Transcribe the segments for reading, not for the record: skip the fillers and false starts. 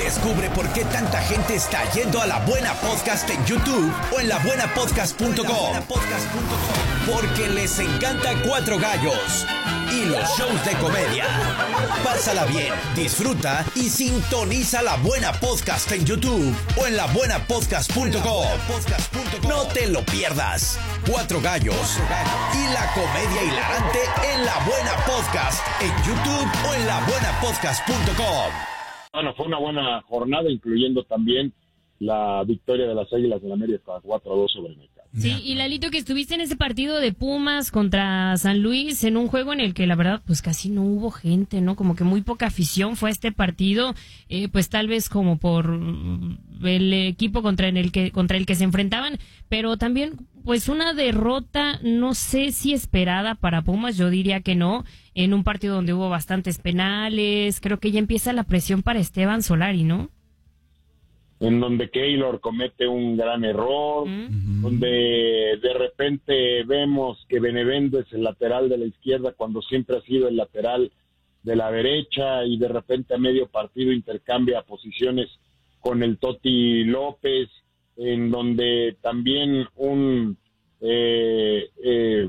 Descubre por qué tanta gente está yendo a La Buena Podcast en YouTube o en labuenapodcast.com. Porque les encanta Cuatro Gallos y los shows de comedia. Pásala bien, disfruta y sintoniza La Buena Podcast en YouTube o en labuenapodcast.com. No te lo pierdas. Cuatro Gallos y la comedia hilarante en La Buena Podcast en YouTube o en labuenapodcast.com. Bueno, fue una buena jornada, incluyendo también la victoria de las Águilas del América 4-2 sobre Necaxa. Sí, y Lalito, que estuviste en ese partido de Pumas contra San Luis, en un juego en el que la verdad pues casi no hubo gente, ¿no? Como que muy poca afición fue a este partido, pues tal vez como por el equipo contra el que se enfrentaban, pero también pues una derrota, no sé si esperada para Pumas, yo diría que no, en un partido donde hubo bastantes penales. Creo que ya empieza la presión para Esteban Solari, ¿no? En donde Keylor comete un gran error, donde de repente vemos que Benevendo es el lateral de la izquierda cuando siempre ha sido el lateral de la derecha, y de repente a medio partido intercambia posiciones con el Toti López, en donde también un eje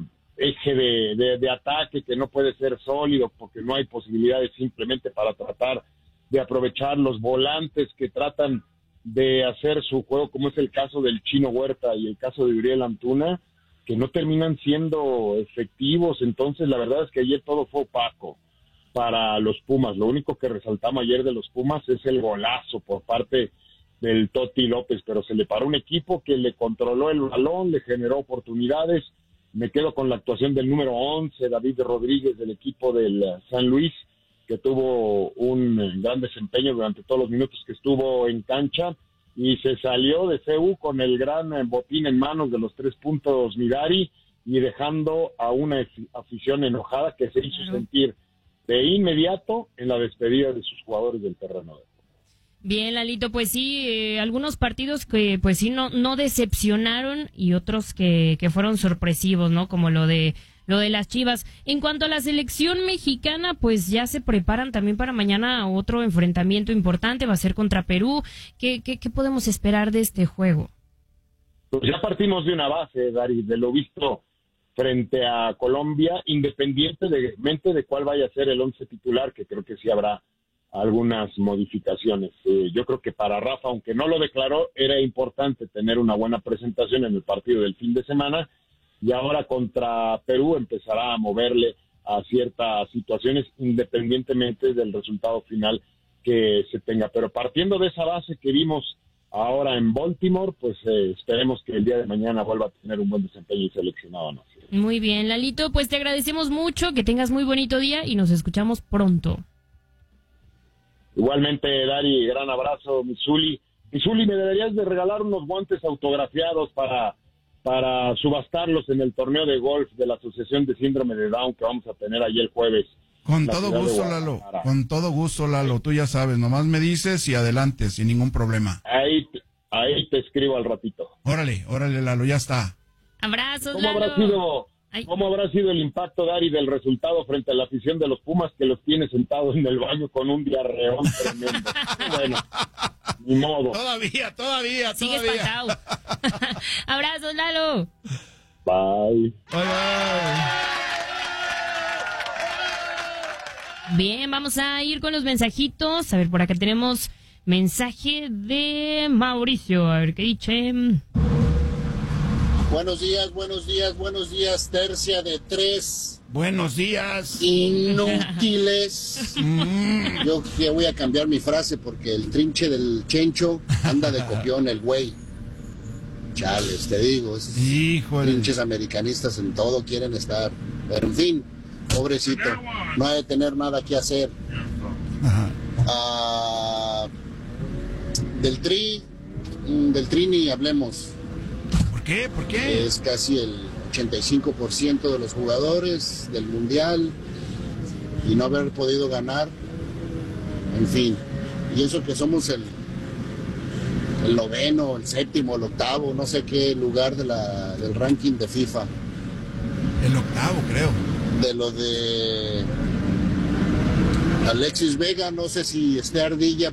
de ataque que no puede ser sólido porque no hay posibilidades simplemente para tratar de aprovechar los volantes que tratan de hacer su juego, como es el caso del Chino Huerta y el caso de Uriel Antuna, que no terminan siendo efectivos. Entonces la verdad es que ayer todo fue opaco para los Pumas. Lo único que resaltamos ayer de los Pumas es el golazo por parte del Toti López, pero se le paró un equipo que le controló el balón, le generó oportunidades. Me quedo con la actuación del número 11, David Rodríguez, del equipo del San Luis, que tuvo un gran desempeño durante todos los minutos que estuvo en cancha, y se salió de CU con el gran botín en manos de los 3 puntos Midari, y dejando a una afición enojada que se hizo sentir de inmediato en la despedida de sus jugadores del terreno. Bien, Lalito, pues sí, algunos partidos que pues sí no decepcionaron, y otros que fueron sorpresivos, ¿no? Como lo de las Chivas. En cuanto a la selección mexicana, pues ya se preparan también para mañana otro enfrentamiento importante, va a ser contra Perú. ¿Qué podemos esperar de este juego? Pues ya partimos de una base, Dari, de lo visto frente a Colombia, independientemente de cuál vaya a ser el 11 titular, que creo que sí habrá algunas modificaciones. Yo creo que para Rafa, aunque no lo declaró, era importante tener una buena presentación en el partido del fin de semana, y ahora contra Perú empezará a moverle a ciertas situaciones independientemente del resultado final que se tenga. Pero partiendo de esa base que vimos ahora en Baltimore, pues esperemos que el día de mañana vuelva a tener un buen desempeño y seleccionado nacional. Muy bien, Lalito, pues te agradecemos mucho, que tengas muy bonito día y nos escuchamos pronto. Igualmente, Dari, gran abrazo, Misuli. Misuli, me deberías de regalar unos guantes autografiados para subastarlos en el torneo de golf de la Asociación de Síndrome de Down que vamos a tener ahí el jueves. Con todo gusto, Lalo. Con todo gusto, Lalo. Tú ya sabes, nomás me dices y adelante, sin ningún problema. Ahí te escribo al ratito. Órale, Lalo, ya está. Abrazos, Lalo. ¿Cómo habrá sido el impacto, Dari, del resultado frente a la afición de los Pumas, que los tiene sentados en el baño con un diarreón tremendo? Bueno, ni modo. Todavía. Sigue espantado. Abrazos, Lalo. Bye. Bien, vamos a ir con los mensajitos. A ver, por acá tenemos mensaje de Mauricio. A ver qué dice. Buenos días, tercia de 3. Buenos días. Inútiles. Yo que voy a cambiar mi frase porque el trinche del Chencho anda de copión el güey. Chales, te digo, esos trinches americanistas en todo quieren estar. Pero en fin, pobrecito, no ha de tener nada que hacer. Del Tri ni hablemos. ¿Por qué? Es casi el 85% de los jugadores del Mundial y no haber podido ganar. En fin, y eso que somos el 9º, el 7º, el 8º, no sé qué lugar del ranking de FIFA. El 8º, creo. De lo de Alexis Vega, no sé si esté ardilla,